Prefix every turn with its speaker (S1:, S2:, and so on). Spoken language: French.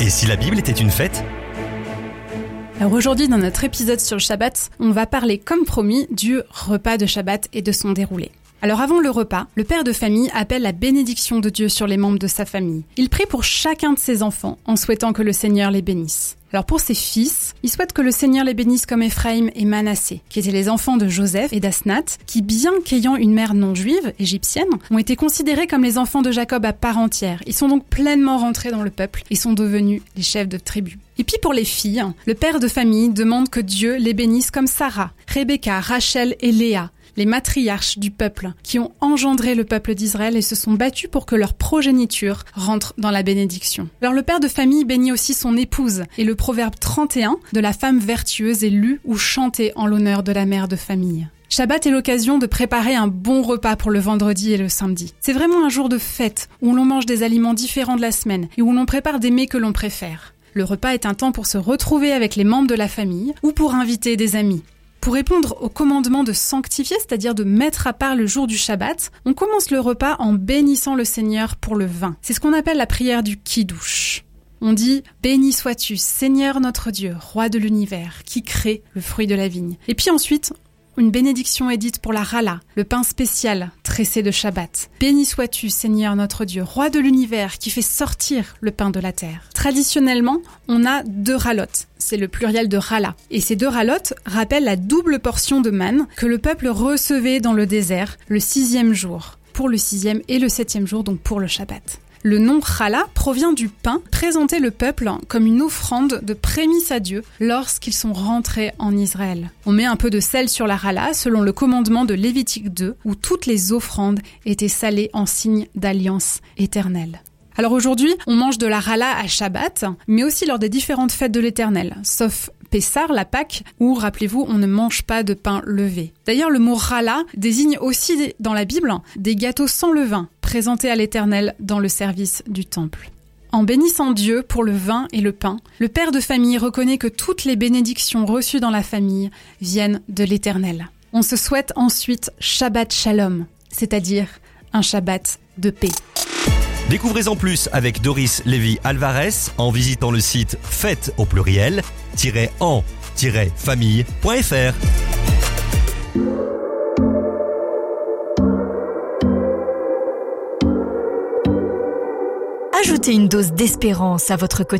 S1: Et si la Bible était une fête ?
S2: Alors aujourd'hui, dans notre épisode sur le Shabbat, on va parler, comme promis, du repas de Shabbat et de son déroulé. Alors avant le repas, le père de famille appelle la bénédiction de Dieu sur les membres de sa famille. Il prie pour chacun de ses enfants en souhaitant que le Seigneur les bénisse. Alors pour ses fils, il souhaite que le Seigneur les bénisse comme Éphraïm et Manassé, qui étaient les enfants de Joseph et d'Asnath, qui bien qu'ayant une mère non juive, égyptienne, ont été considérés comme les enfants de Jacob à part entière. Ils sont donc pleinement rentrés dans le peuple et sont devenus les chefs de tribu. Et puis pour les filles, le père de famille demande que Dieu les bénisse comme Sarah, Rebecca, Rachel et Léa, les matriarches du peuple qui ont engendré le peuple d'Israël et se sont battus pour que leur progéniture rentre dans la bénédiction. Alors le père de famille bénit aussi son épouse et le proverbe 31 de la femme vertueuse est lu ou chanté en l'honneur de la mère de famille. Shabbat est l'occasion de préparer un bon repas pour le vendredi et le samedi. C'est vraiment un jour de fête où l'on mange des aliments différents de la semaine et où l'on prépare des mets que l'on préfère. Le repas est un temps pour se retrouver avec les membres de la famille ou pour inviter des amis. Pour répondre au commandement de sanctifier, c'est-à-dire de mettre à part le jour du Shabbat, on commence le repas en bénissant le Seigneur pour le vin. C'est ce qu'on appelle la prière du Kiddush. On dit « Béni sois-tu, Seigneur notre Dieu, roi de l'univers, qui crée le fruit de la vigne ». Et puis ensuite, une bénédiction est dite pour la rala, le pain spécial tressé de Shabbat. Béni sois-tu, Seigneur notre Dieu, roi de l'univers, qui fait sortir le pain de la terre. Traditionnellement, on a 2 ralotes. C'est le pluriel de rala. Et ces 2 ralotes rappellent la double portion de manne que le peuple recevait dans le désert le 6e jour, pour le 6e et le 7e jour, donc pour le Shabbat. Le nom challah provient du pain présenté le peuple comme une offrande de prémices à Dieu lorsqu'ils sont rentrés en Israël. On met un peu de sel sur la challah selon le commandement de Lévitique 2 où toutes les offrandes étaient salées en signe d'alliance éternelle. Alors aujourd'hui, on mange de la challah à Shabbat, mais aussi lors des différentes fêtes de l'Éternel, sauf Pessar, la Pâque, où, rappelez-vous, on ne mange pas de pain levé. D'ailleurs, le mot challah désigne aussi dans la Bible des gâteaux sans levain, présentés à l'Éternel dans le service du temple. En bénissant Dieu pour le vin et le pain, le père de famille reconnaît que toutes les bénédictions reçues dans la famille viennent de l'Éternel. On se souhaite ensuite Shabbat Shalom, c'est-à-dire un Shabbat de paix.
S1: Découvrez-en plus avec Doris Lévy Alvarez en visitant le site fête au pluriel-en-famille.fr.
S3: Ajoutez une dose d'espérance à votre quotidien.